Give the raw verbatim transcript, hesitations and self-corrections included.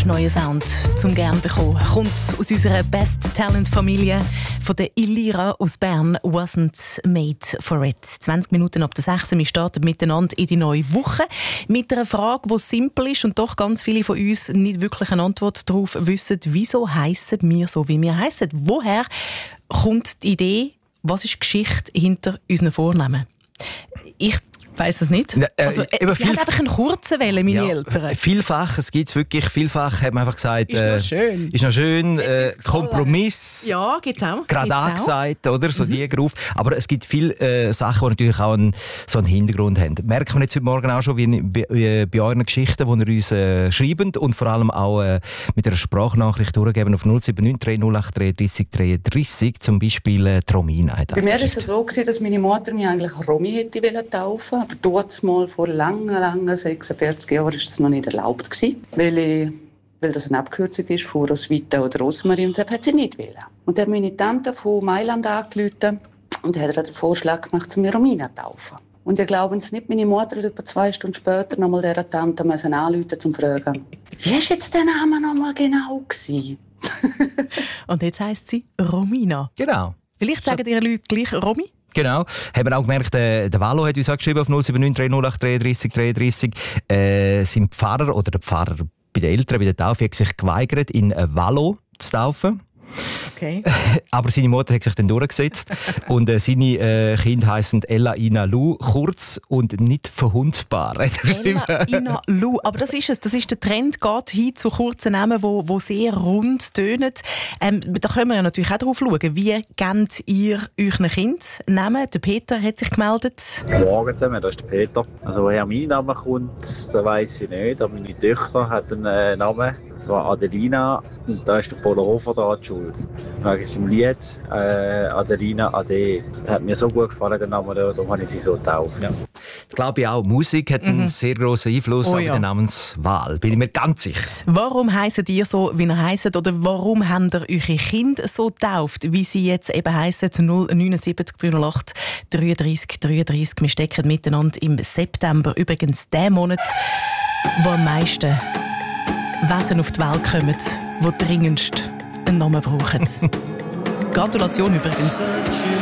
ist neuer Sound zum gern bekommen. Kommt aus unserer Best Talent Familie von der Ilira aus Bern. Wasn't made for it. zwanzig Minuten ab der sechs. Wir starten miteinander in die neue Woche mit einer Frage, die simpel ist und doch ganz viele von uns nicht wirklich eine Antwort darauf wissen. Wieso heissen wir so, wie wir heissen? Woher kommt die Idee? Was ist die Geschichte hinter unseren Vornamen? Ich weiss es nicht. Ja, äh, also, äh, sie haben einfach einen kurzen Wählen, meine ja, Eltern. Vielfach, es gibt es wirklich, vielfach hat man einfach gesagt, Ist äh, noch schön. Ist noch schön, äh, Kompromiss. Ja, gibt's auch. Gerade angesagt, oder? So mhm. die Gruppe. Aber es gibt viele äh, Sachen, die natürlich auch einen, so einen Hintergrund haben. Merken wir jetzt heute Morgen auch schon, wie bei, bei euren Geschichten, die ihr uns äh, schreibt und vor allem auch äh, mit einer Sprachnachricht durchgeben auf null sieben neun drei null acht drei drei drei drei, zum Beispiel äh, die Romina. Bei mir war es so, dass meine Mutter mich eigentlich Romy hätte taufen wollen. Aber dort mal vor langen, langen sechsundvierzig Jahren war das noch nicht erlaubt gewesen, weil, ich, weil das eine Abkürzung ist von Roswitha oder Rosmarie und das hat sie nicht wollen. Und dann hat meine Tante von Mailand angerufen und hat ihr den Vorschlag gemacht, mir Romina zu taufen. Und ihr glaubt es nicht, meine Mutter hat etwa zwei Stunden später nochmal dieser Tante anrufen, um zu fragen, wie war jetzt der Name nochmal genau gewesen? Und jetzt heisst sie Romina. Genau. Vielleicht sagen ihr Leute gleich Romy? Genau. Haben wir auch gemerkt, der, der Valo hat uns auch geschrieben auf null sieben neun drei null acht drei drei drei drei. Äh, sein Pfarrer oder der Pfarrer bei den Eltern, bei der Taufe, hat sich geweigert, in Valo zu taufen. Okay. Aber seine Mutter hat sich dann durchgesetzt. Und äh, seine äh, Kinder heissen Ella Ina Lu, kurz und nicht verhundsbar. Ella Ina Lu. Aber das ist es. Das ist der Trend, geht hin zu kurzen Namen, die, die sehr rund tönen. Ähm, da können wir ja natürlich auch drauf schauen. Wie gebt ihr euren Kind Namen? Der Peter hat sich gemeldet. Morgen zusammen, das ist der Peter. Also woher mein Name kommt, das weiss ich nicht. Aber meine Tochter hat einen äh, Namen. Das war Adelina. Und da ist der Polo Hofer da die Schuld. Wegen seinem Lied äh, Adelina Ade. Das hat mir so gut gefallen, der Name, darum habe ich sie so getauft. Ja. Ich glaube auch, Musik hat einen mhm. sehr grossen Einfluss oh, auf ja. die Namenswahl. Bin ich mir ganz sicher. Warum heisst ihr so, wie ihr heisst? Oder warum habt ihr eure Kinder so getauft, wie sie jetzt eben heissen? null neun sieben drei null acht drei drei drei drei. Wir stecken miteinander im September. Übrigens der Monat, wo am meisten Wesen auf die Welt kommen, die dringendst einen Namen brauchen. Gratulation übrigens.